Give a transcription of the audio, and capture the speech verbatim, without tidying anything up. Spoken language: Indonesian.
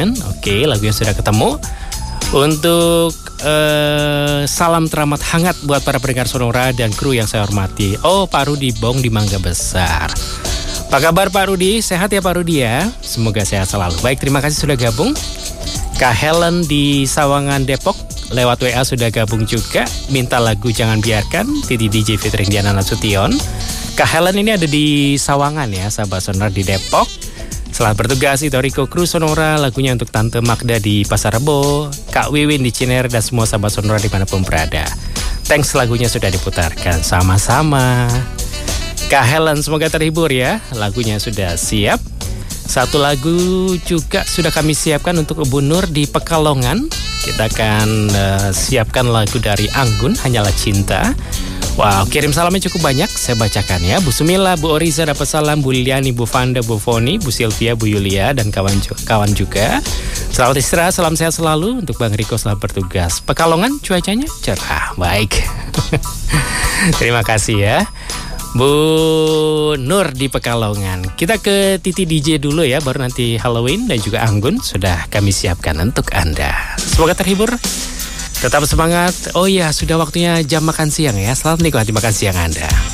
Nasution. Oke, lagunya sudah ketemu. Untuk uh, salam teramat hangat buat para pendengar Sonora dan kru yang saya hormati. Oh, Pak Rudi Bong di Mangga Besar. Apa kabar Pak Rudi? Sehat ya Pak Rudi ya? Semoga sehat selalu. Baik, terima kasih sudah gabung. Kak Helen di Sawangan Depok lewat W A sudah gabung juga. Minta lagu Jangan Biarkan Titi D J featuring Diana Nasution. Kak Helen ini ada di Sawangan ya, sahabat Sonora di Depok. Selamat bertugas itu Riko Kru Sonora, lagunya untuk Tante Magda di Pasar Rebo, Kak Wiwin di Ciner, dan semua sahabat Sonora dimanapun berada. Thanks, lagunya sudah diputarkan. Sama-sama. Kak Helen, semoga terhibur ya. Lagunya sudah siap. Satu lagu juga sudah kami siapkan untuk Ibu Nur di Pekalongan. Kita akan uh, siapkan lagu dari Anggun, Hanyalah Cinta. Wow, kirim salamnya cukup banyak, saya bacakan ya. Bu Sumila, Bu Oriza dapat salam, Bu Liliani, Bu Fanda, Bu Foni, Bu Sylvia, Bu Yulia, dan kawan-kawan juga. Selamat istirahat, salam sehat selalu untuk Bang Riko, selamat bertugas. Pekalongan cuacanya cerah, baik. Terima kasih ya Bu Nur di Pekalongan. Kita ke Titi D J dulu ya, baru nanti Halloween dan juga Anggun sudah kami siapkan untuk Anda. Semoga terhibur. Tetap semangat. Oh iya, sudah waktunya jam makan siang ya. Selamat menikmati makan siang Anda.